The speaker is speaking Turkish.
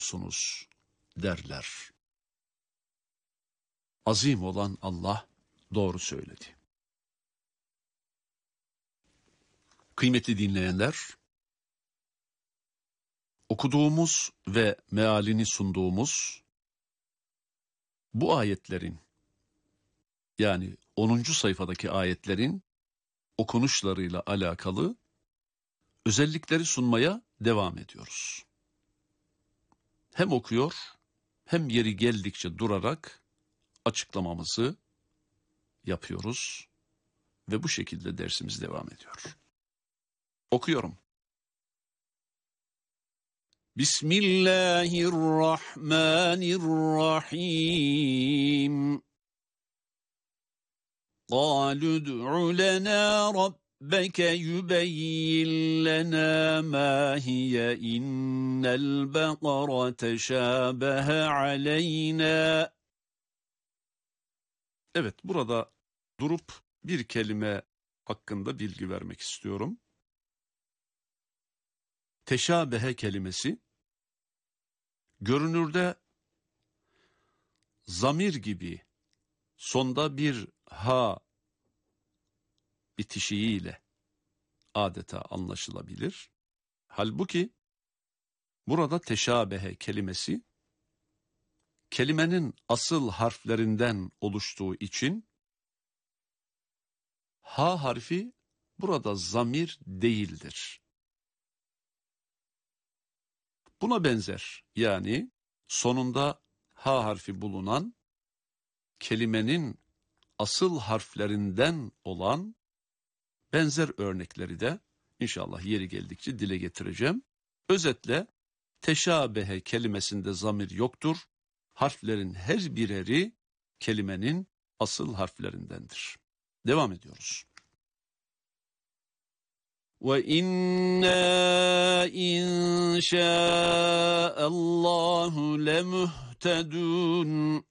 musunuz derler. Azim olan Allah doğru söyledi. Kıymetli dinleyenler, okuduğumuz ve mealini sunduğumuz bu ayetlerin, yani 10. sayfadaki ayetlerin okunuşlarıyla alakalı özellikleri sunmaya devam ediyoruz. Hem okuyor, hem yeri geldikçe durarak açıklamamızı yapıyoruz ve bu şekilde dersimiz devam ediyor. Okuyorum. Bismillahirrahmanirrahim. قَالُوا ادْعُ لَنَا رَبَّكَ يُبَيِّنْ لَنَا مَا هِيَ إِنَّ الْبَقَرَ تَشَابَهَ عَلَيْنَا. Evet, burada durup bir kelime hakkında bilgi vermek istiyorum. Teşabehe kelimesi, görünürde zamir gibi sonda bir ha bitişiğiyle adeta anlaşılabilir. Halbuki burada teşabehe kelimesi kelimenin asıl harflerinden oluştuğu için ha harfi burada zamir değildir. Buna benzer, yani sonunda ha harfi bulunan kelimenin asıl harflerinden olan benzer örnekleri de inşallah yeri geldikçe dile getireceğim. Özetle teşabehe kelimesinde zamir yoktur. Harflerin her bireri kelimenin asıl harflerindendir. Devam ediyoruz. وَإِنَّا إِنْ شَاءَ اللّٰهُ لَمُهْتَدُونَ.